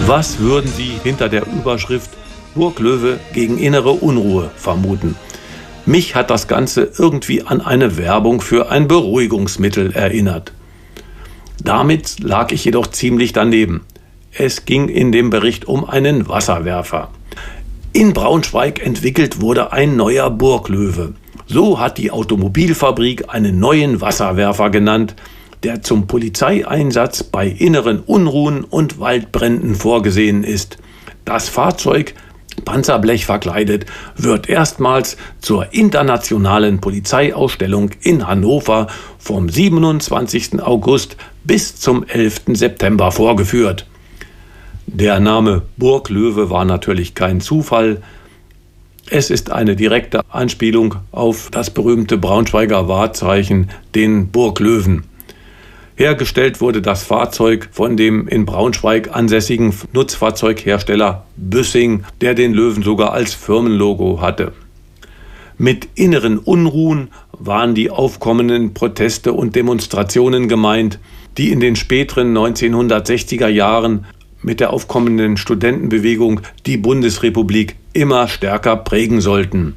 Was würden Sie hinter der Überschrift Burglöwe gegen innere Unruhe vermuten? Mich hat das Ganze irgendwie an eine Werbung für ein Beruhigungsmittel erinnert. Damit lag ich jedoch ziemlich daneben. Es ging in dem Bericht um einen Wasserwerfer. In Braunschweig entwickelt wurde ein neuer Burglöwe. So hat die Automobilfabrik einen neuen Wasserwerfer genannt, der zum Polizeieinsatz bei inneren Unruhen und Waldbränden vorgesehen ist. Das Fahrzeug, Panzerblech verkleidet, wird erstmals zur internationalen Polizeiausstellung in Hannover vom 27. August bis zum 11. September vorgeführt. Der Name Burglöwe war natürlich kein Zufall. Es ist eine direkte Anspielung auf das berühmte Braunschweiger Wahrzeichen, den Burglöwen. Hergestellt wurde das Fahrzeug von dem in Braunschweig ansässigen Nutzfahrzeughersteller Büssing, der den Löwen sogar als Firmenlogo hatte. Mit inneren Unruhen waren die aufkommenden Proteste und Demonstrationen gemeint, die in den späteren 1960er Jahren mit der aufkommenden Studentenbewegung die Bundesrepublik immer stärker prägen sollten.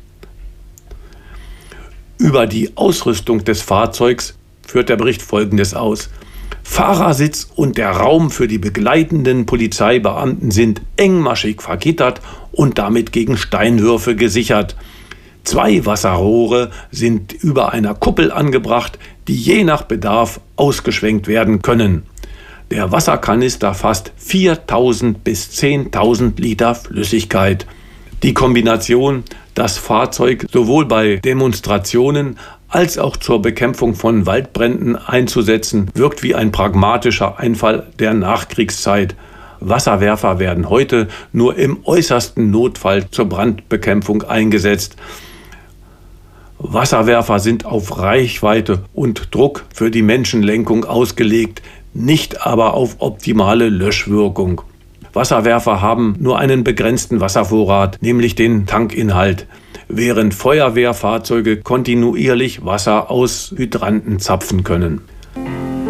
Über die Ausrüstung des Fahrzeugs führt der Bericht Folgendes aus: Fahrersitz und der Raum für die begleitenden Polizeibeamten sind engmaschig vergittert und damit gegen Steinwürfe gesichert. 2 Wasserrohre sind über einer Kuppel angebracht, die je nach Bedarf ausgeschwenkt werden können. Der Wasserkanister fasst 4.000 bis 10.000 Liter Flüssigkeit. Die Kombination, das Fahrzeug sowohl bei Demonstrationen als auch zur Bekämpfung von Waldbränden einzusetzen, wirkt wie ein pragmatischer Einfall der Nachkriegszeit. Wasserwerfer werden heute nur im äußersten Notfall zur Brandbekämpfung eingesetzt. Wasserwerfer sind auf Reichweite und Druck für die Menschenlenkung ausgelegt, nicht aber auf optimale Löschwirkung. Wasserwerfer haben nur einen begrenzten Wasservorrat, nämlich den Tankinhalt, während Feuerwehrfahrzeuge kontinuierlich Wasser aus Hydranten zapfen können.